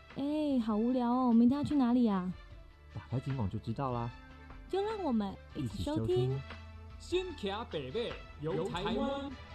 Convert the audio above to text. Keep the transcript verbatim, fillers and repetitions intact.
哎，好无聊哦，明天要去哪里啊？ 打开警网就知道啦。 就让我们一起收听。 先骑北北游台湾。